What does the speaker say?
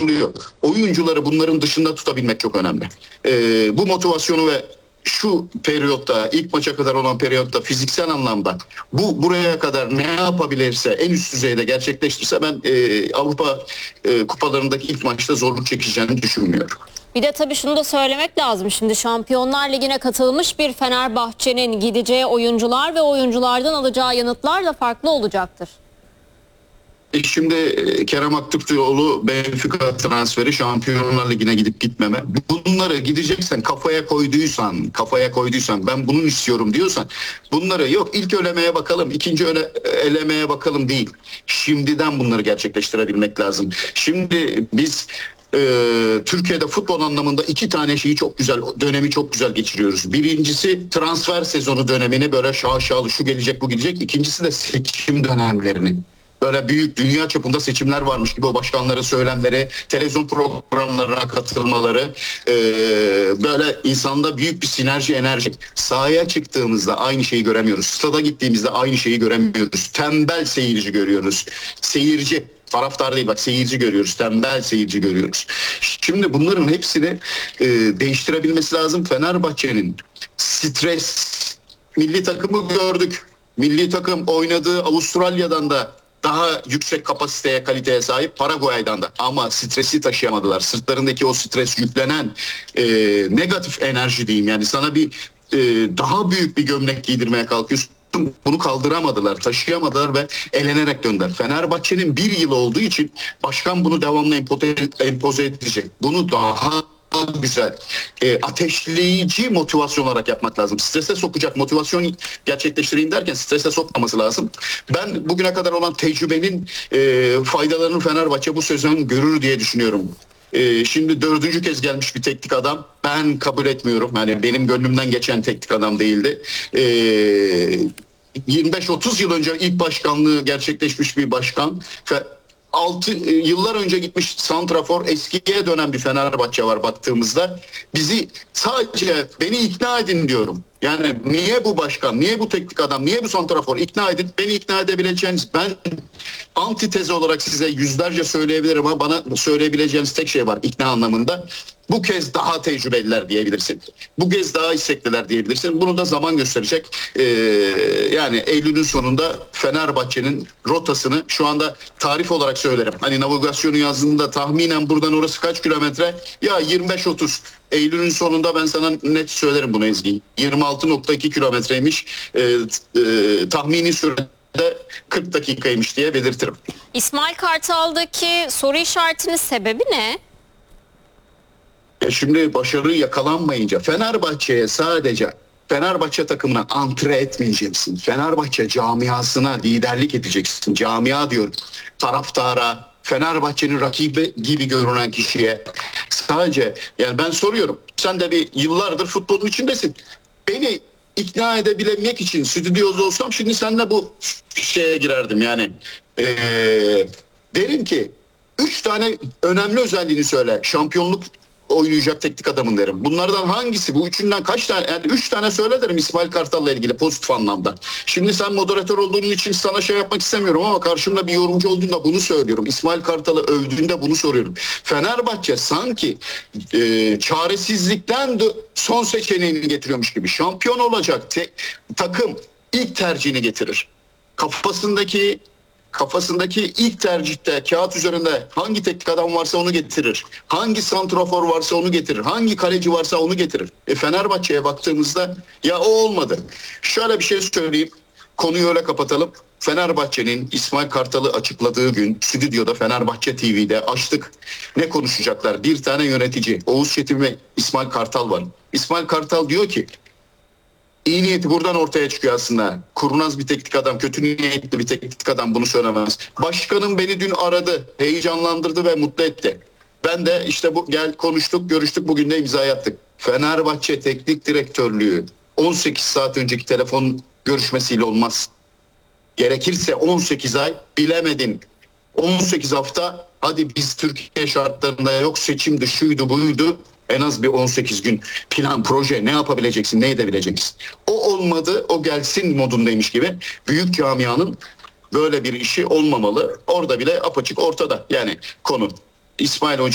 zorluyor. Oyuncuları bunların dışında tutabilmek çok önemli. Bu motivasyonu ve şu periyotta, ilk maça kadar olan periyotta fiziksel anlamda buraya kadar ne yapabilirse, en üst düzeyde gerçekleştirse ben Avrupa kupalarındaki ilk maçta zorluk çekeceğini düşünmüyorum. Bir de tabii şunu da söylemek lazım. Şimdi Şampiyonlar Ligi'ne katılmış bir Fenerbahçe'nin gideceği oyuncular ve oyunculardan alacağı yanıtlar da farklı olacaktır. Şimdi Kerem Aktürkoğlu Benfica transferi, Şampiyonlar Ligi'ne gidip gitmeme. Bunları gideceksen kafaya koyduysan ben bunun istiyorum diyorsan bunları yok ilk elemeye bakalım, ikinci elemeye bakalım değil. Şimdiden bunları gerçekleştirebilmek lazım. Şimdi biz Türkiye'de futbol anlamında iki tane dönemi çok güzel geçiriyoruz. Birincisi transfer sezonu dönemini böyle şaşalı şu gelecek bu gidecek. İkincisi de seçim dönemlerini. Böyle büyük dünya çapında seçimler varmış gibi o başkanların söylemleri, televizyon programlarına katılmaları, böyle insanda büyük bir sinerji, enerji. Sahaya çıktığımızda aynı şeyi göremiyoruz. Stada gittiğimizde aynı şeyi göremiyoruz. Tembel seyirci görüyoruz. Seyirci, taraftar değil bak, seyirci görüyoruz. Tembel seyirci görüyoruz. Şimdi bunların hepsini değiştirebilmesi lazım. Fenerbahçe'nin stres, milli takımı gördük. Milli takım oynadığı Avustralya'dan da daha yüksek kapasiteye, kaliteye sahip, Paraguay'dan da, ama stresi taşıyamadılar. Sırtlarındaki o stres yüklenen negatif enerji diyeyim, yani sana bir daha büyük bir gömlek giydirmeye kalkıyorsun. Bunu kaldıramadılar, taşıyamadılar ve elenerek döndüler. Fenerbahçe'nin bir yıl olduğu için başkan bunu devamlı empoze edecek. Bunu daha güzel, ateşleyici motivasyon olarak yapmak lazım. Strese sokacak motivasyon gerçekleştireyim derken strese sokmaması lazım. Ben bugüne kadar olan tecrübenin faydalarını Fenerbahçe bu sezon görür diye düşünüyorum. Şimdi 4. kez gelmiş bir teknik adam. Ben kabul etmiyorum. Yani benim gönlümden geçen teknik adam değildi. 25-30 yıl önce ilk başkanlığı gerçekleşmiş bir başkan. Yıllar önce gitmiş santrafor, eskiye dönen bir Fenerbahçe var baktığımızda. Sadece beni ikna edin diyorum. Yani niye bu başkan, niye bu teknik adam, niye bu santrafor, ikna edin. Beni ikna edebileceğiniz, ben antitez olarak size yüzlerce söyleyebilirim ama bana söyleyebileceğiniz tek şey var ikna anlamında. Bu kez daha tecrübeliler diyebilirsin. Bu kez daha istekliler diyebilirsin. Bunu da zaman gösterecek. Yani Eylül'ün sonunda Fenerbahçe'nin rotasını şu anda tarif olarak söylerim. Hani navigasyonu yazdığında tahminen buradan orası kaç kilometre? Ya 25-30. Eylül'ün sonunda ben sana net söylerim bunu Ezgi. 26.2 kilometreymiş. Tahmini sürede 40 dakikaymış diye belirtirim. İsmail Kartal'daki soru işaretinin sebebi ne? Şimdi başarı yakalanmayınca Fenerbahçe takımına antre etmeyeceksin. Fenerbahçe camiasına liderlik edeceksin. Camia diyorum. Taraftara, Fenerbahçe'nin rakibi gibi görünen kişiye sadece, yani ben soruyorum. Sen de yıllardır futbolun içindesin. Beni ikna edebilmek için stüdyoda olsam şimdi seninle bu şeye girerdim yani. Derim ki 3 tane önemli özelliğini söyle. Şampiyonluk oynayacak teknik adamın derim. Bunlardan hangisi? Bu üçünden kaç tane? Yani 3 tane söyle derim İsmail Kartal'la ilgili pozitif anlamda. Şimdi sen moderatör olduğun için sana şey yapmak istemiyorum ama karşımda bir yorumcu olduğunda bunu söylüyorum. İsmail Kartal'ı övdüğünde bunu soruyorum. Fenerbahçe sanki çaresizlikten de son seçeneğini getiriyormuş gibi. Şampiyon olacak takım ilk tercihini getirir. Kafasındaki ilk tercihte kağıt üzerinde hangi teknik adam varsa onu getirir. Hangi santrafor varsa onu getirir. Hangi kaleci varsa onu getirir. Fenerbahçe'ye baktığımızda ya o olmadı. Şöyle bir şey söyleyeyim. Konuyu öyle kapatalım. Fenerbahçe'nin İsmail Kartal'ı açıkladığı gün stüdyoda Fenerbahçe TV'de açtık. Ne konuşacaklar? Bir tane yönetici, Oğuz Çetin ve İsmail Kartal var. İsmail Kartal diyor ki İyi niyeti buradan ortaya çıkıyor aslında. Kurnaz bir teknik adam, kötü niyetli bir teknik adam bunu söylemez. Başkanım beni dün aradı, heyecanlandırdı ve mutlu etti. Ben de işte konuştuk, görüştük, bugün de imza attık. Fenerbahçe Teknik Direktörlüğü 18 saat önceki telefon görüşmesiyle olmaz. Gerekirse 18 ay, bilemedin 18 hafta, hadi biz Türkiye şartlarında yok seçimdi, şuydu buydu. En az bir 18 gün plan, proje, ne yapabileceksin, ne edebileceksin. O olmadı, o gelsin modundaymış gibi. Büyük camianın böyle bir işi olmamalı. Orada bile apaçık ortada. Yani konu İsmail Hoca